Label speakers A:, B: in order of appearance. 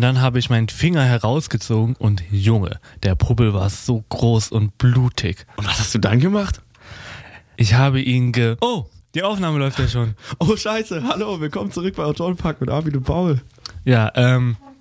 A: dann habe ich meinen Finger herausgezogen und Junge, der Puppel war so groß und blutig.
B: Und was hast du dann gemacht?
A: Ich habe ihn Oh, die Aufnahme läuft ja schon.
B: Oh scheiße, hallo, willkommen zurück bei Autorenpack mit Armin und Paul.
A: Ja,